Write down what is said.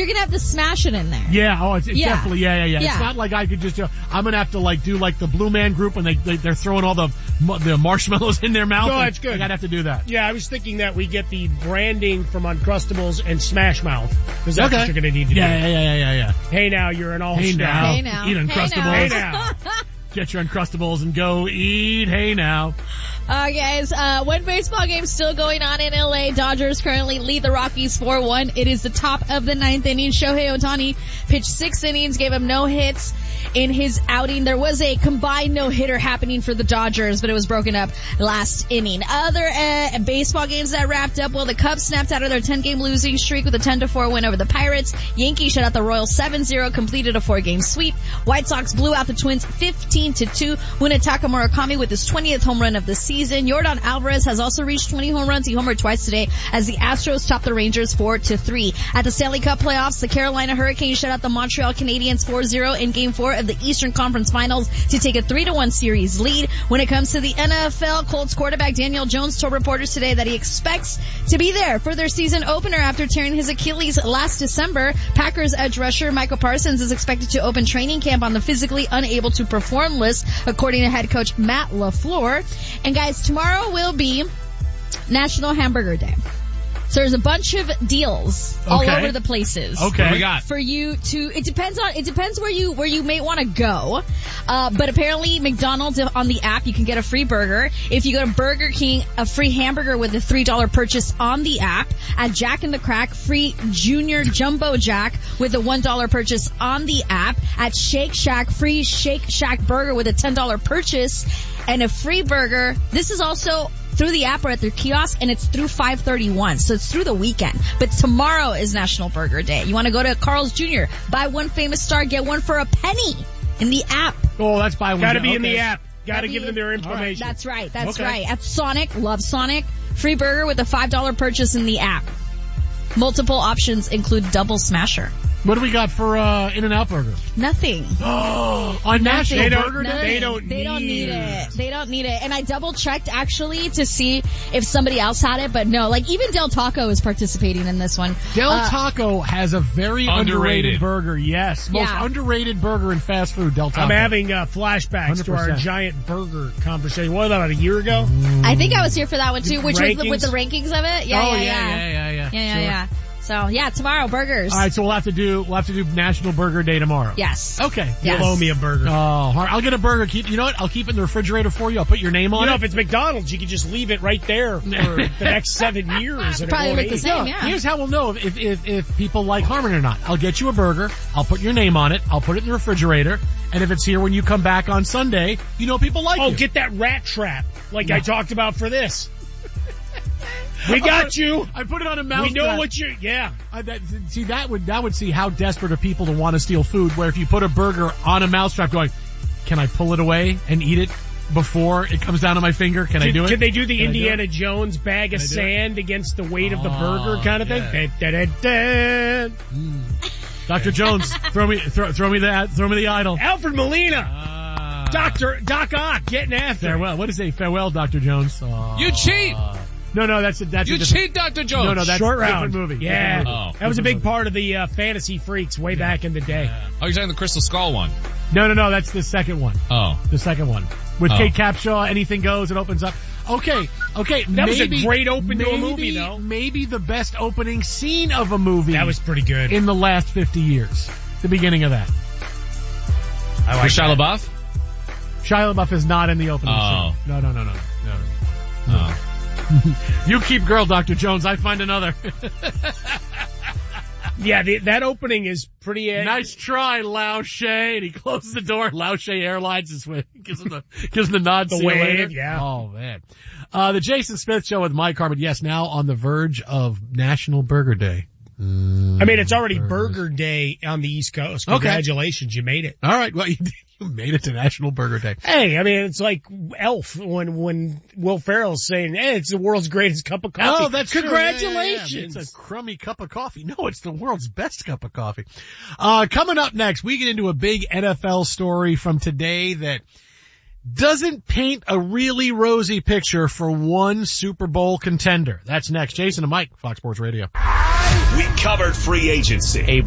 you're gonna have to smash it in there. Yeah, it's definitely, yeah. Yeah. It's not like I could just, I'm gonna have to do like the Blue Man Group when they're throwing all the marshmallows in their mouth. No, that's good. I'd have to do that. Yeah, I was thinking that we get the branding from Uncrustables and Smash Mouth, because that's what you're gonna need to do. Yeah. Hey now, you're an all-star. Hey now. Eat Uncrustables. Hey now. Get your Uncrustables and go eat. Hey now. Guys, one baseball game still going on in LA. Dodgers currently lead the Rockies 4-1. It is the top of the 9th inning. Shohei Ohtani pitched 6 innings, gave him no hits in his outing. There was a combined no-hitter happening for the Dodgers, but it was broken up last inning. Other baseball games that wrapped up, well, the Cubs snapped out of their 10-game losing streak with a 10-4 win over the Pirates. Yankees shut out the Royals 7-0, completed a 4-game sweep. White Sox blew out the Twins 15-2. Munetaka Murakami with his 20th home run of the season. Yordan Alvarez has also reached 20 home runs. He homered twice today as the Astros topped the Rangers 4-3. At the Stanley Cup playoffs, the Carolina Hurricanes shut out the Montreal Canadiens 4-0 in Game 4 of the Eastern Conference Finals to take a 3-1 series lead. When it comes to the NFL, Colts quarterback Daniel Jones told reporters today that he expects to be there for their season opener after tearing his Achilles last December. Packers edge rusher Michael Parsons is expected to open training camp on the physically unable to perform list, according to head coach Matt LaFleur. And guys, tomorrow will be National Hamburger Day. So there's a bunch of deals all over the places. Okay. What do we got? For you to, it depends where you may want to go. But apparently McDonald's on the app, you can get a free burger. If you go to Burger King, a free hamburger with a $3 purchase on the app. At Jack in the Crack, free Junior Jumbo Jack with a $1 purchase on the app. At Shake Shack, free Shake Shack burger with a $10 purchase and a free burger. This is also through the app or at their kiosk, and it's through 5/31, so it's through the weekend. But tomorrow is National Burger Day. You want to go to Carl's Jr., buy one famous star, get one for a penny in the app. Oh, that's buy one. Gotta be in the app. Gotta give them their information. That's right. At Sonic, love Sonic, free burger with a $5 purchase in the app. Multiple options include Double Smasher. What do we got for In-N-Out Burger? Nothing. Oh, on National Burger Day? They don't need it. They don't need it. And I double checked actually to see if somebody else had it, but no. Like even Del Taco is participating in this one. Del Taco has a very underrated burger. Yes, most underrated burger in fast food. Del Taco. I'm having flashbacks 100%. To our giant burger conversation. What about a year ago? I think I was here for that one too, which rankings? Was with the rankings of it. Yeah. So yeah, tomorrow burgers. All right, so we'll have to do National Burger Day tomorrow. Yes. Okay. Yes. You'll owe me a burger. Oh, I'll get a burger. You know what? I'll keep it in the refrigerator for you. I'll put your name on it. You know, if it's McDonald's, you can just leave it right there for the next 7 years. And probably look the same. No, here's how we'll know if people like Harmon or not. I'll get you a burger. I'll put your name on it. I'll put it in the refrigerator. And if it's here when you come back on Sunday, you know people like it. Oh, get that rat trap like I talked about for this. We got you. I put it on a mouse. We know what you're. Yeah. That would see how desperate are people to want to steal food. Where if you put a burger on a mousetrap, going, can I pull it away and eat it before it comes down to my finger? Can I do it? Can they do the Indiana Jones bag of sand against the weight of the burger kind of thing? Yeah. Dr. Jones, throw me the idol. Alfred Molina. Doc Ock getting after. Farewell. What is a farewell, Dr. Jones? You cheat. No, that's you cheat, Dr. Jones. No, that's Short a round. different movie. Yeah. Oh. That was a big part of the Fantasy Freaks way back in the day. Oh, you're talking the Crystal Skull one? No, that's the second one. Oh. The second one. With Kate Capshaw, anything goes, it opens up. Okay. That was a great open to a movie, though. Maybe the best opening scene of a movie. That was pretty good. In the last 50 years. The beginning of that. I like Shia LaBeouf? Shia LaBeouf is not in the opening scene. No. Oh. You keep girl, Dr. Jones. I find another. Yeah, that opening is pretty... Nice try, Lao She. And he closes the door. Lao She Airlines gives him the nod. The wave, yeah. Oh, man. The Jason Smith Show with Mike Harmon. Yes, now on the verge of National Burger Day. I mean, it's already Burger Day on the East Coast. Congratulations, you made it. All right, well, you made it to National Burger Day. Hey, I mean, it's like Elf when Will Ferrell's saying, hey, it's the world's greatest cup of coffee. Oh, that's congratulations. True. Yeah. It's a crummy cup of coffee. No, it's the world's best cup of coffee. Coming up next, we get into a big NFL story from today that doesn't paint a really rosy picture for one Super Bowl contender. That's next. Jason and Mike, Fox Sports Radio. We covered free agency.